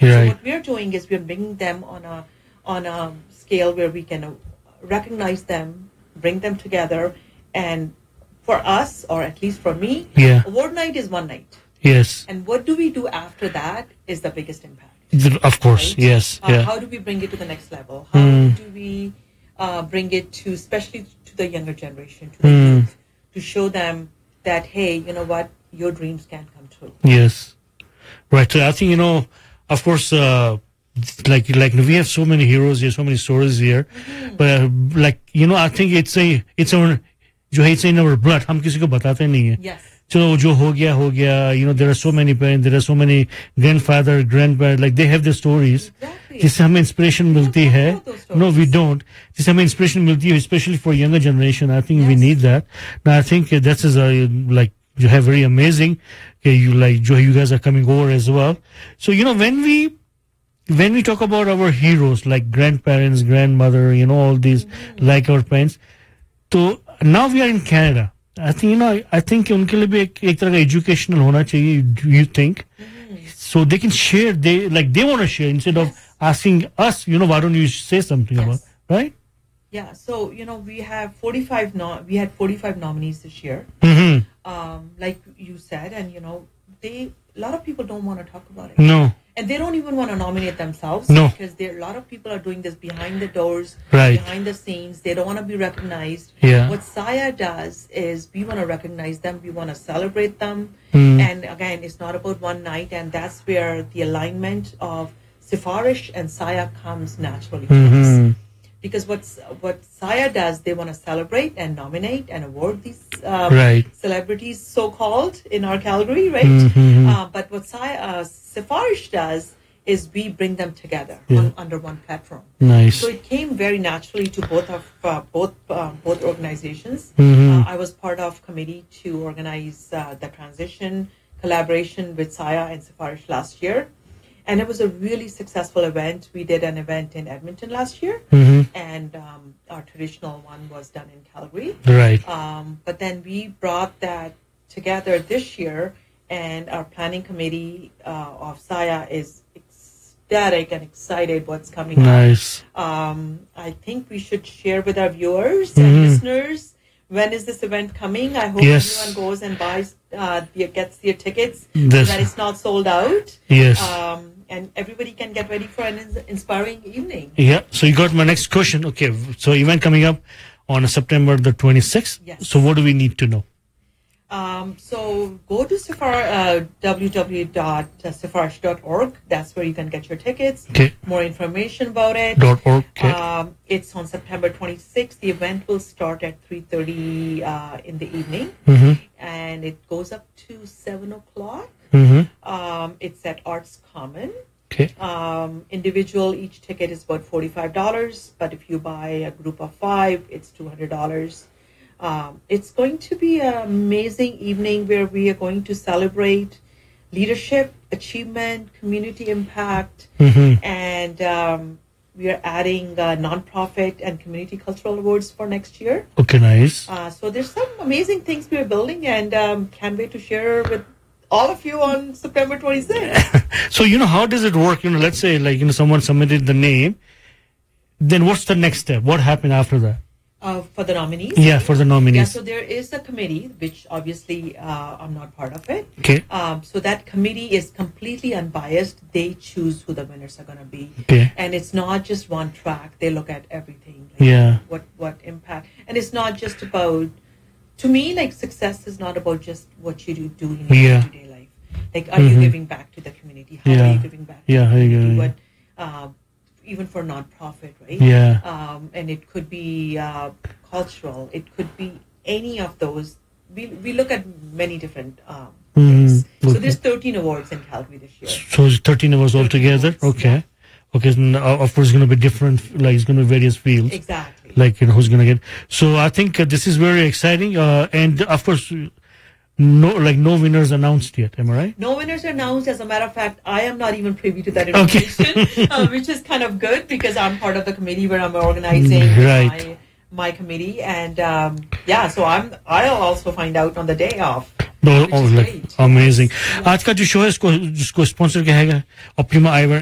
Right. So what we're doing is we're bringing them on a scale where we can recognize them, bring them together, and for us, or at least for me, Yeah. award night is one night. Yes. And what do we do after that is the biggest impact. Of course, right? yes. Yeah. How do we bring it to the next level? How do we bring it to, especially to the younger generation, to the youth, to show them that, hey, you know what, your dreams can come true. Yes. Right. So I think, of course, like we have so many heroes here, so many stories here, but I think it's in our blood. हम किसी को बताते नहीं है. Yes. So जो हो गया, there are so many parents, there are so many grandfather, grandparents, like they have their stories. Exactly. जिससे हमें inspiration मिलती है. No, we don't. जिससे हमें inspiration मिलती है, especially for younger generation. I think we need that. Now I think that is you have very amazing. You guys are coming over as well. So when we talk about our heroes like grandparents, grandmother, all these like our parents. So now we are in Canada. I think I think उनके लिए भी एक तरह का educational होना चाहिए. You think so they can share. They want to share instead of asking us. Why don't you say something about, right? Yeah. So we have 45. We had 45 nominees this year. Like you said, and a lot of people don't want to talk about it. No. And they don't even want to nominate themselves. No. Because a lot of people are doing this behind the doors, Right. behind the scenes. They don't want to be recognized. Yeah. What Saya does is we want to recognize them. We want to celebrate them. And again, it's not about one night. And that's where the alignment of Sifarish and Saya comes naturally for us. Because what Saya does, they want to celebrate and nominate and award these Right. celebrities, so-called, in our Calgary, right? But what Sifarish does is we bring them together under one platform. Nice. So it came very naturally to both organizations. I was part of committee to organize the transition collaboration with Saya and Sifarish last year. And it was a really successful event. We did an event in Edmonton last year, and our traditional one was done in Calgary. Right. But then we brought that together this year, and our planning committee of Saya is ecstatic and excited what's coming Nice. up. I think we should share with our viewers and listeners, when is this event coming? I hope everyone goes and buys, gets their tickets, so that it's not sold out. Yes. And everybody can get ready for an inspiring evening. Yeah. So you got my next question. Okay. So event coming up on September the 26th. Yes. So what do we need to know? So go to www.sifarish.org. That's where you can get your tickets. Okay. More information about it. .org. Okay. It's on September 26th. The event will start at 3:30 in the evening, and it goes up to 7 o'clock. It's at Arts Common. Okay. Individual, each ticket is about $45, but if you buy a group of 5, it's $200. It's going to be an amazing evening where we are going to celebrate leadership, achievement, community impact, and we are adding nonprofit and community cultural awards for next year. Okay, nice. So there's some amazing things we're building, and can't wait to share with all of you on September 26th. So, how does it work? Let's say, someone submitted the name. Then what's the next step? What happened after that? For the nominees? Yeah, for the nominees. Yeah, so there is a committee, which obviously I'm not part of it. Okay. So that committee is completely unbiased. They choose who the winners are going to be. Okay. And it's not just one track. They look at everything. What impact. And it's not just about, to me, success is not about just what you do in your everyday life. Are you giving back to the community? How are you giving back to the community? What, even for nonprofit, right? Yeah. And it could be cultural. It could be any of those. We look at many different things. So there's 13 awards in Calgary this year. So it's 13 awards altogether? Awards, okay. Yeah. Okay. So of course, it's going to be different. It's going to be various fields. Exactly. Who's going to get. So I think this is very exciting. And of course, no winners announced yet. Am I right? No winners announced. As a matter of fact, I am not even privy to that information, which is kind of good because I'm part of the committee where I'm organizing my committee, and so I'll also find out on the day of. Amazing. आज का जो show है इसको sponsor किया है Optima Eyewear